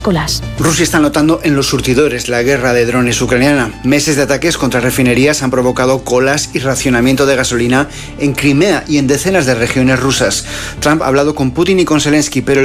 Colas. Rusia está notando en los surtidores la guerra de drones ucraniana. Meses de ataques contra refinerías han provocado colas y racionamiento de gasolina en Crimea y en decenas de regiones rusas. Trump ha hablado con Putin y con Zelensky, pero